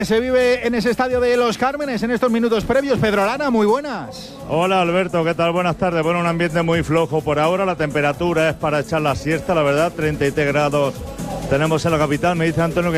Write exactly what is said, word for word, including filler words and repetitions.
Se vive en ese estadio de Los Cármenes en estos minutos previos. Pedro Lana, muy buenas. Hola Alberto, ¿qué tal? Buenas tardes. Bueno, un ambiente muy flojo por ahora. La temperatura es para echar la siesta, la verdad, treinta y tres grados tenemos en la capital. Me dice Antonio que